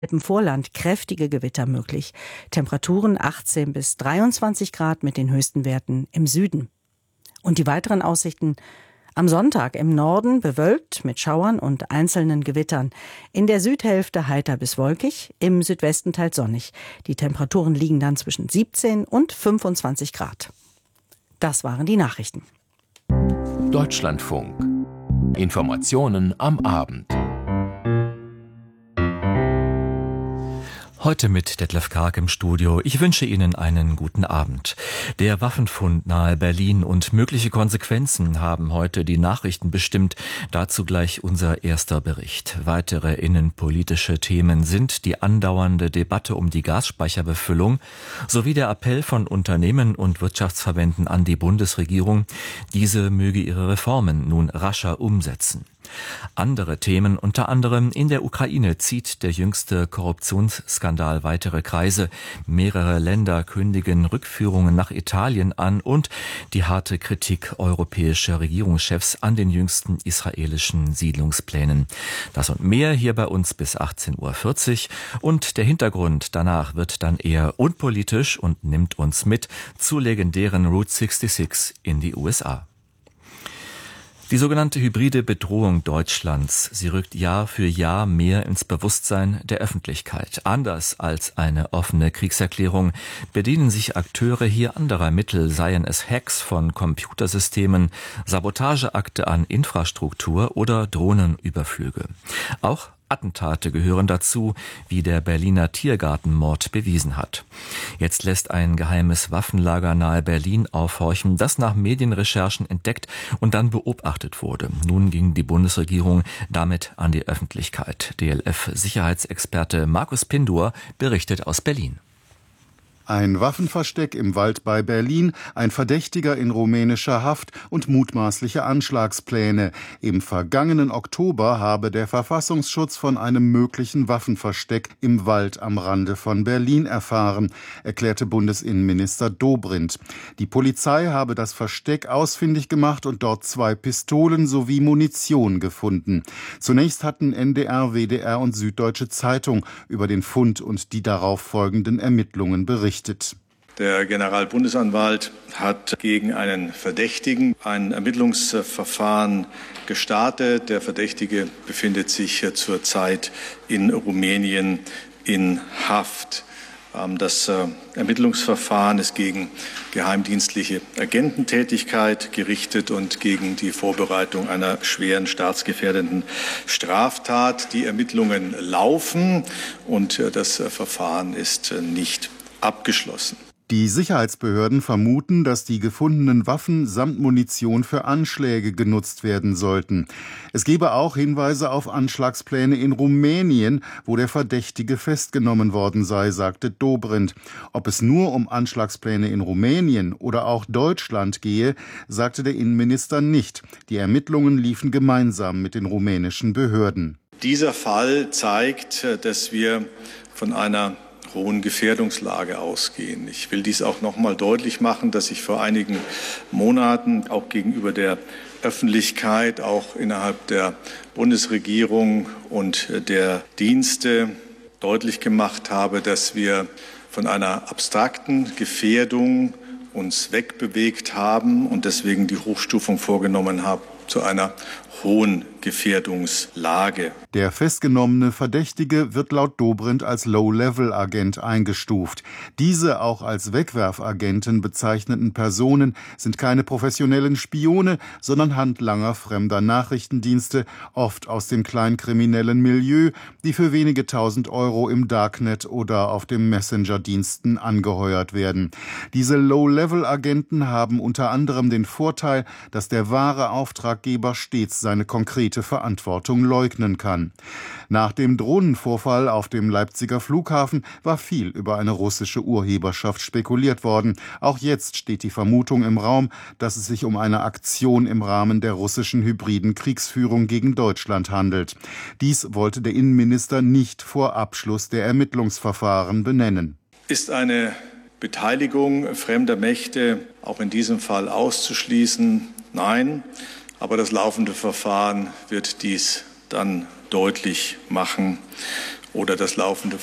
Im Vorland kräftige Gewitter möglich. Temperaturen 18 bis 23 Grad mit den höchsten Werten im Süden. Und die weiteren Aussichten: am Sonntag im Norden bewölkt mit Schauern und einzelnen Gewittern. In der Südhälfte heiter bis wolkig, im Südwesten teils sonnig. Die Temperaturen liegen dann zwischen 17 und 25 Grad. Das waren die Nachrichten. Deutschlandfunk. Informationen am Abend. Heute mit Detlef Karg im Studio. Ich wünsche Ihnen einen guten Abend. Der Waffenfund nahe Berlin und mögliche Konsequenzen haben heute die Nachrichten bestimmt. Dazu gleich unser erster Bericht. Weitere innenpolitische Themen sind die andauernde Debatte um die Gasspeicherbefüllung sowie der Appell von Unternehmen und Wirtschaftsverbänden an die Bundesregierung, diese möge ihre Reformen nun rascher umsetzen. Andere Themen, unter anderem in der Ukraine zieht der jüngste Korruptionsskandal weitere Kreise. Mehrere Länder kündigen Rückführungen nach Italien an und die harte Kritik europäischer Regierungschefs an den jüngsten israelischen Siedlungsplänen. Das und mehr hier bei uns bis 18:40 Uhr. Und der Hintergrund danach wird dann eher unpolitisch und nimmt uns mit zu legendären Route 66 in die USA. Die sogenannte hybride Bedrohung Deutschlands, sie rückt Jahr für Jahr mehr ins Bewusstsein der Öffentlichkeit. Anders als eine offene Kriegserklärung bedienen sich Akteure hier anderer Mittel, seien es Hacks von Computersystemen, Sabotageakte an Infrastruktur oder Drohnenüberflüge. Auch Attentate gehören dazu, wie der Berliner Tiergartenmord bewiesen hat. Jetzt lässt ein geheimes Waffenlager nahe Berlin aufhorchen, das nach Medienrecherchen entdeckt und dann beobachtet wurde. Nun ging die Bundesregierung damit an die Öffentlichkeit. DLF-Sicherheitsexperte Markus Pindur berichtet aus Berlin. Ein Waffenversteck im Wald bei Berlin, ein Verdächtiger in rumänischer Haft und mutmaßliche Anschlagspläne. Im vergangenen Oktober habe der Verfassungsschutz von einem möglichen Waffenversteck im Wald am Rande von Berlin erfahren, erklärte Bundesinnenminister Dobrindt. Die Polizei habe das Versteck ausfindig gemacht und dort 2 Pistolen sowie Munition gefunden. Zunächst hatten NDR, WDR und Süddeutsche Zeitung über den Fund und die darauf folgenden Ermittlungen berichtet. Der Generalbundesanwalt hat gegen einen Verdächtigen ein Ermittlungsverfahren gestartet. Der Verdächtige befindet sich zurzeit in Rumänien in Haft. Das Ermittlungsverfahren ist gegen geheimdienstliche Agententätigkeit gerichtet und gegen die Vorbereitung einer schweren staatsgefährdenden Straftat. Die Ermittlungen laufen und das Verfahren ist nicht abgeschlossen. Die Sicherheitsbehörden vermuten, dass die gefundenen Waffen samt Munition für Anschläge genutzt werden sollten. Es gebe auch Hinweise auf Anschlagspläne in Rumänien, wo der Verdächtige festgenommen worden sei, sagte Dobrindt. Ob es nur um Anschlagspläne in Rumänien oder auch Deutschland gehe, sagte der Innenminister nicht. Die Ermittlungen liefen gemeinsam mit den rumänischen Behörden. Dieser Fall zeigt, dass wir von einer hohen Gefährdungslage ausgehen. Ich will dies auch noch mal deutlich machen, dass ich vor einigen Monaten auch gegenüber der Öffentlichkeit, auch innerhalb der Bundesregierung und der Dienste deutlich gemacht habe, dass wir von einer abstrakten Gefährdung uns wegbewegt haben und deswegen die Hochstufung vorgenommen haben zu einer hohen Gefährdungslage. Der festgenommene Verdächtige wird laut Dobrindt als Low-Level-Agent eingestuft. Diese auch als Wegwerfagenten bezeichneten Personen sind keine professionellen Spione, sondern Handlanger fremder Nachrichtendienste, oft aus dem kleinkriminellen Milieu, die für wenige tausend Euro im Darknet oder auf dem Messenger-Diensten angeheuert werden. Diese Low-Level-Agenten haben unter anderem den Vorteil, dass der wahre Auftraggeber stets seine konkrete Verantwortung leugnen kann. Nach dem Drohnenvorfall auf dem Leipziger Flughafen war viel über eine russische Urheberschaft spekuliert worden. Auch jetzt steht die Vermutung im Raum, dass es sich um eine Aktion im Rahmen der russischen hybriden Kriegsführung gegen Deutschland handelt. Dies wollte der Innenminister nicht vor Abschluss der Ermittlungsverfahren benennen. Ist eine Beteiligung fremder Mächte auch in diesem Fall auszuschließen? Nein. Aber das laufende Verfahren wird dies dann deutlich machen. oder das laufende